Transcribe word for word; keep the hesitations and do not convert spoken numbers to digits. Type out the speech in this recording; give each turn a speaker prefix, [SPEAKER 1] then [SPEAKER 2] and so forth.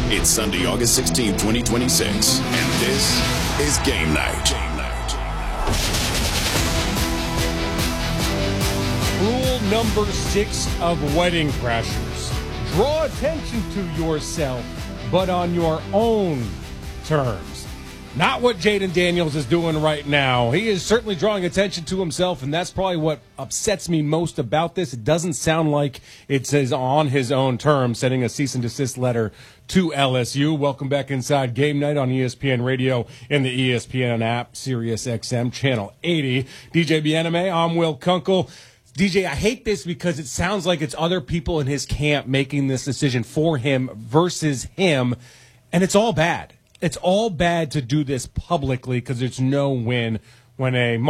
[SPEAKER 1] It's Sunday, August sixteenth, twenty twenty-six, and this is Game Night. Game Night.
[SPEAKER 2] Rule number six of Wedding Crashers. Draw attention to yourself, but on your own terms. Not what Jaden Daniels is doing right now. He is certainly drawing attention to himself, and that's probably what upsets me most about this. It doesn't sound like it says on his own terms, sending a cease and desist letter to L S U. Welcome back inside Game Night on E S P N Radio and the E S P N app, Sirius X M, Channel eighty. D J Bieneme, I'm Will Kunkel. D J, I hate this because it sounds like it's other people in his camp making this decision for him versus him, and it's all bad. It's all bad to do this publicly because there's no win when a